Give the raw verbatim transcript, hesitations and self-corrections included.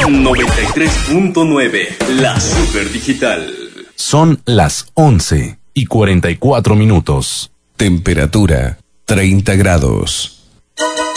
noventa y tres punto nueve, la Super Digital. Son las once y cuarenta y cuatro minutos. Temperatura treinta grados.